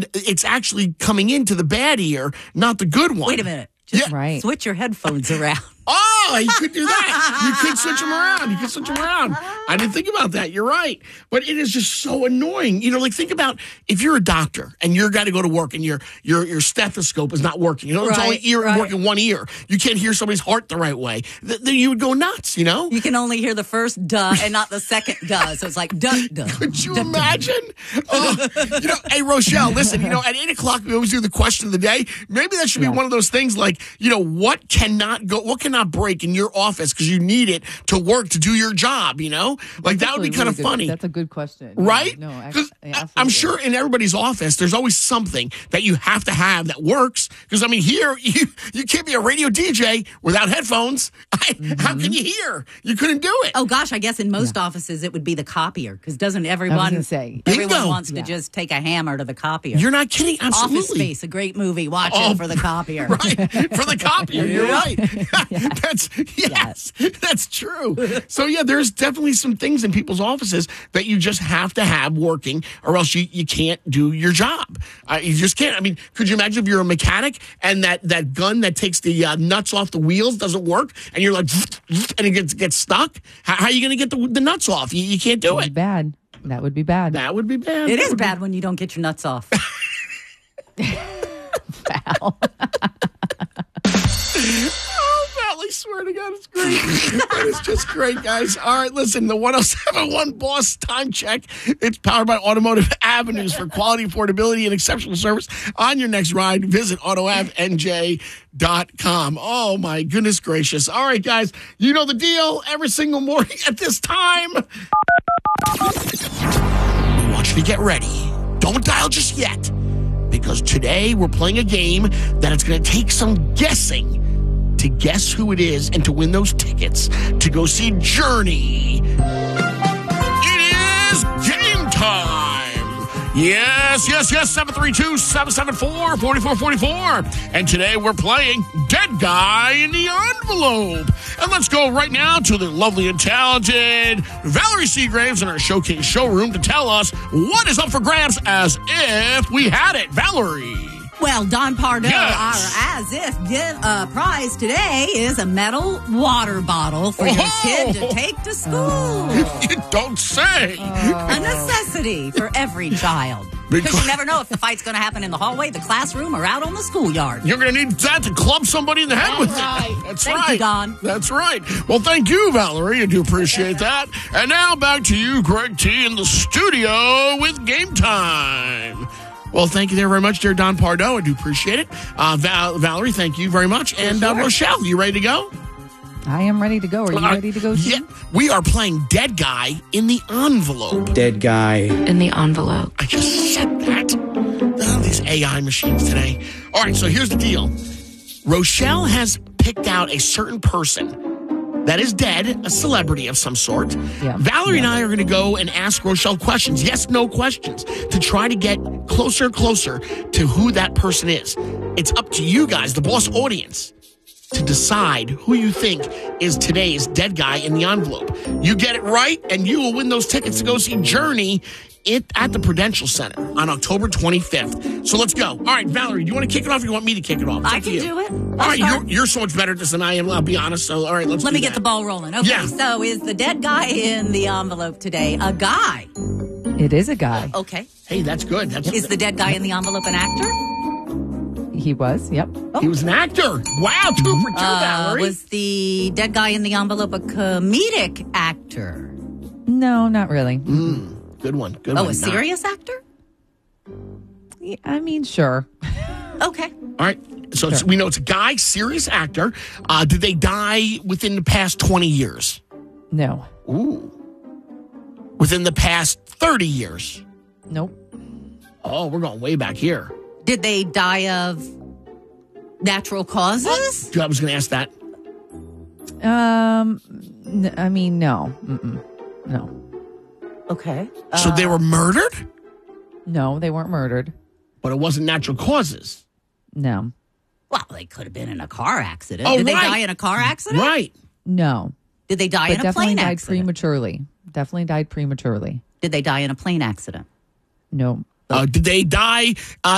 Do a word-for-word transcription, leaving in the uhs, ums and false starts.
it's actually coming into the bad ear, not the good one. Wait a minute. Just Yeah. Right. switch your headphones around. Oh, you could do that. You could switch them around. You could switch them around. I didn't think about that. You're right. But it is just so annoying. You know, like think about if you're a doctor and you're got to go to work and your your your stethoscope is not working. You know, it's Right, only ear right. working one ear. You can't hear somebody's heart the right way. Th- Then you would go nuts, you know? You can only hear the first duh and not the second duh. So it's like duh, duh. Could you imagine? Oh, you know, hey, Rochelle, listen, you know, at eight o'clock, we always do the question of the day. Maybe that should be Yeah. one of those things like, you know, what cannot go, what cannot break in your office because you need it to work to do your job, you know? Like, that would be Actually, kind really of good. funny. That's a good question. Right? Yeah, no, 'Cause I, I- I'm sure in everybody's office, there's always something that you have to have that works. Because, I mean, here, you, you can't be a radio D J without headphones. I, Mm-hmm. How can you hear? You couldn't do it. Oh gosh, I guess in most offices it would be the copier because doesn't everyone gonna say. everyone Bingo. wants to Yeah. just take a hammer to the copier. You're not kidding. Absolutely. Office Space, a great movie. Watch Oh, it for the copier. Right, for the copier. You're Yeah. right. That's yes, that's true. So yeah, there's definitely some things in people's offices that you just have to have working, or else you, you can't do your job. Uh, you just can't. I mean, could you imagine if you're a mechanic and that, that gun that takes the uh, nuts off the wheels doesn't work, and you're like, and it gets gets stuck? How, how are you going to get the, the nuts off? You, you can't do That would be it. bad. That would be bad. That would be bad. It That is would be- bad when you don't get your nuts off. Foul. Oh, Val, I swear to God, it's great. That is just great, guys. All right, listen, the one oh seven point one Boss Time Check. It's powered by Automotive Avenues for quality, affordability, and exceptional service. On your next ride, visit auto av n j dot com. Oh, my goodness gracious. All right, guys, you know the deal. Every single morning at this time, I want you to get ready. Don't dial just yet, because today we're playing a game that it's going to take some guessing to guess who it is and to win those tickets to go see Journey. It is game time. Yes, yes, yes, seven three two, seven seven four, four four four four. And today we're playing Dead Guy in the Envelope. And let's go right now to the lovely and talented Valerie Seagraves in our showcase showroom to tell us what is up for grabs as if we had it. Valerie. Well, Don Pardo, Yes. our as if give, uh, prize today is a metal water bottle for your Oh. kid to take to school. You don't say. A necessity for every child. Because you never know if the fight's going to happen in the hallway, the classroom, or out on the schoolyard. You're going to need that to club somebody in the head with right. it. That's Thank right. you, Don. That's right. Well, thank you, Valerie. I do appreciate that. And now back to you, Greg T, in the studio with Game Time. Well, thank you there very much, dear Don Pardo. I do appreciate it. Uh, Val- Valerie, thank you very much. And uh, Rochelle, you ready to go? I am ready to go. Are you Uh, ready to go, Yeah. too? We are playing Dead Guy in the Envelope. Dead guy. In the envelope. I just said that. Oh, these A I machines today. All right, so here's the deal. Rochelle has picked out a certain person that is dead, a celebrity of some sort. Yeah. Valerie and Yeah. I are going to go and ask Rochelle questions, yes, no questions, to try to get closer and closer to who that person is. It's up to you guys, the boss audience, to decide who you think is today's dead guy in the envelope. You get it right, and you will win those tickets to go see Journey it, at the Prudential Center on October twenty-fifth. So let's go. All right, Valerie, do you want to kick it off or do you want me to kick it off? It's I up to can you. do it. All I'll right, start. you're, you're so much better at this than I am, I'll be honest. So, all right, let's Let do me get that. the ball rolling. Okay, Yeah. so is the dead guy in the envelope today a guy? It is a guy. Okay. Hey, that's good. That's Is the dead guy in the envelope an actor? He was, yep. He was an actor. Wow, two for two, Uh, Valerie. was the dead guy in the envelope a comedic actor? No, not really. Good one. Good Oh, one. a serious actor? Yeah, I mean, sure. Okay. All right. So it's, we know it's a guy, serious actor. Uh, did they die within the past twenty years? No. Ooh. Within the past thirty years? Nope. Oh, we're going way back here. Did they die of natural causes? I was going to ask that. Um, n- I mean, no. Mm-mm. No. Okay. So they were murdered, No, they weren't murdered. but it wasn't natural causes. No. Well, they could have been in a car accident. Oh, Did they right. die in a car accident? Right. No. Did they die But in a definitely plane died accident? prematurely. Definitely died prematurely. Did they die in a plane accident? No. Uh, did they die uh,